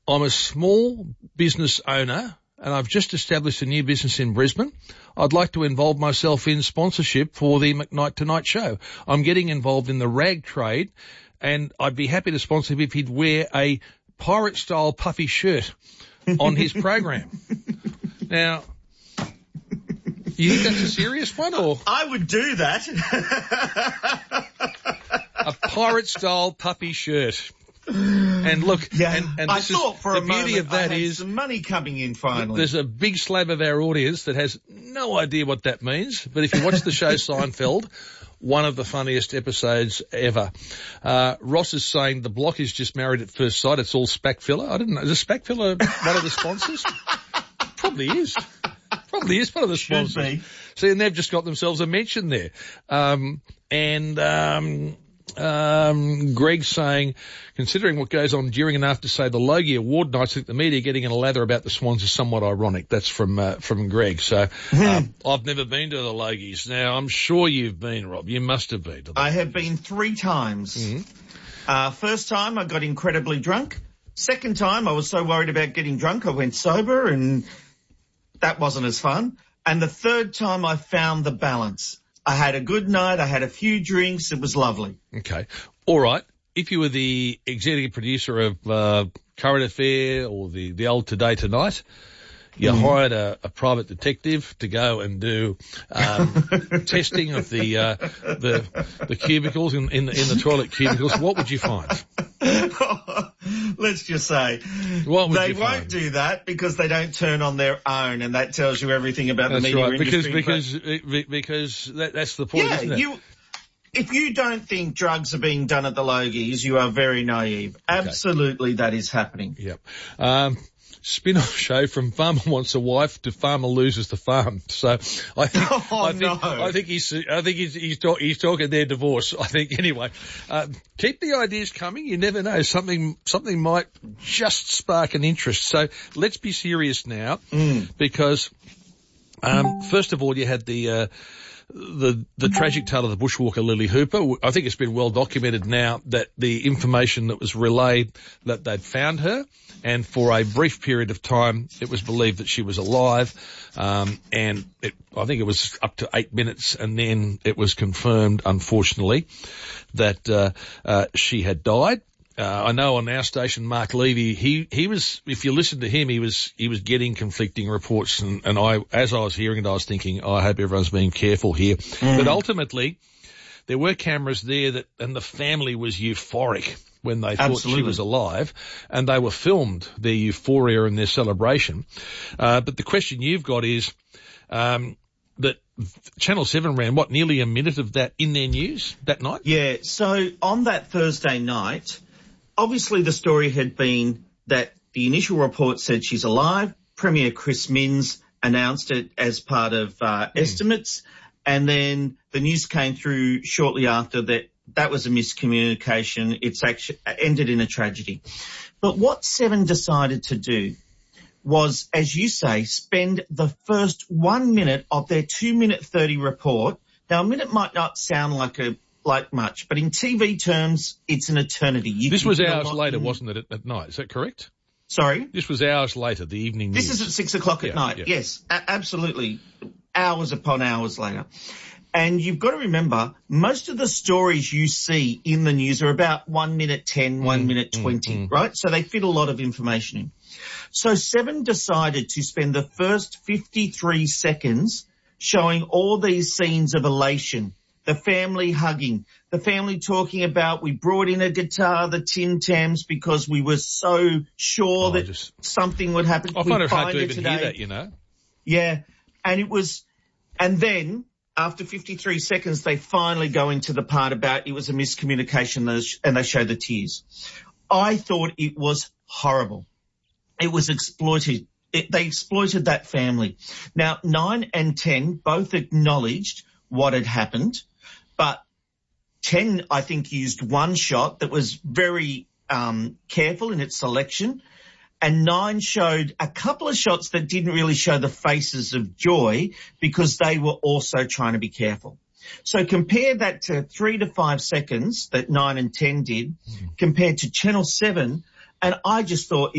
I'm a small business owner and I've just established a new business in Brisbane. I'd like to involve myself in sponsorship for the McKnight Tonight show. I'm getting involved in the rag trade and I'd be happy to sponsor him if he'd wear a pirate-style puffy shirt on his program. Now, you think that's a serious one, or? I would do that. A pirate-style puffy shirt. And look, and I thought for the a beauty moment of that I had is some money coming in finally. There's a big slab of our audience that has no idea what that means. But if you watch the show Seinfeld, one of the funniest episodes ever. Ross is saying the block is just married at first sight. It's all SPAC filler. I didn't know. Is SPAC filler one of the sponsors? Probably is. Probably is one of the sponsors. Should be. See, and they've just got themselves a mention there. Greg saying, considering what goes on during and after, say, the Logie Award nights, I think the media getting in a lather about the Swans is somewhat ironic. That's from Greg. So, I've never been to the Logies. Now, I'm sure you've been, Rob. You must have been to them. I have been 3 times. Mm-hmm. First time I got incredibly drunk. Second time I was so worried about getting drunk I went sober and that wasn't as fun. And the third time I found the balance. I had a good night. I had a few drinks. It was lovely. Okay. All right. If you were the executive producer of Current Affair or the old Today Tonight, you hired a private detective to go and do testing of the cubicles in the toilet cubicles, what would you find? Let's just say they won't do that because they don't turn on their own, and that tells you everything about the media industry. Because that's the point, isn't it? If you don't think drugs are being done at the Logies, you are very naive. Okay. Absolutely, that is happening. Yep. Spin-off show from Farmer Wants a Wife to Farmer Loses the Farm. So I think he's talking their divorce. I think anyway. Keep the ideas coming. You never know. Something might just spark an interest. So let's be serious now, because first of all, you had the tragic tale of the bushwalker Lily Hooper. I think it's been well documented now that the information that was relayed that they'd found her, and for a brief period of time it was believed that she was alive, and I think it was up to 8 minutes, and then it was confirmed, unfortunately, that she had died. I know on our station, Mark Levy, he was, if you listen to him, he was getting conflicting reports, and as I was hearing it, I was thinking, I hope everyone's being careful here. But ultimately, there were cameras there and the family was euphoric when they thought she was alive, and they were filmed, their euphoria and their celebration. But the question you've got is, that Channel 7 ran, nearly a minute of that in their news that night? Yeah, so on that Thursday night, obviously the story had been that the initial report said she's alive. Premier Chris Minns announced it as part of estimates, and then the news came through shortly after that was a miscommunication. It's actually ended in a tragedy. But what Seven decided to do was, as you say, spend the first 1 minute of their 2-minute 30 report. Now, a minute might not sound like much, but in TV terms, it's an eternity. This was hours later, wasn't it, at night? Is that correct? Sorry? This was hours later, the evening news. This is at 6 o'clock at night. Yeah. Yes, absolutely. Hours upon hours later. And you've got to remember, most of the stories you see in the news are about 1 minute 10, 1 minute 20, right? So they fit a lot of information in. So Seven decided to spend the first 53 seconds showing all these scenes of elation. The family hugging, the family talking about, we brought in a guitar, the Tim Tams, because we were so sure that something would happen. I find it hard to even hear that, you know. Yeah, and then after 53 seconds, they finally go into the part about it was a miscommunication, and they show the tears. I thought it was horrible. It was exploited. They exploited that family. Now, 9 and 10 both acknowledged what had happened. But 10, I think, used one shot that was very careful in its selection, and 9 showed a couple of shots that didn't really show the faces of joy because they were also trying to be careful. So compare that to 3 to 5 seconds that 9 and 10 did compared to Channel 7, and I just thought